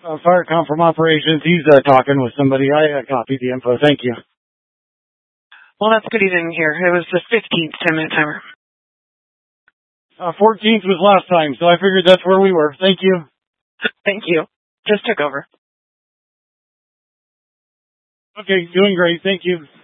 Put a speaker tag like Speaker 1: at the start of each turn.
Speaker 1: Firecom from operations. He's talking with somebody. I copied the info. Thank you.
Speaker 2: Well, that's good he didn't hear. It was the 15th 10-minute timer.
Speaker 1: 14th was last time, so I figured that's where we were. Thank you.
Speaker 2: Thank you. Just took over.
Speaker 1: Okay, doing great. Thank you.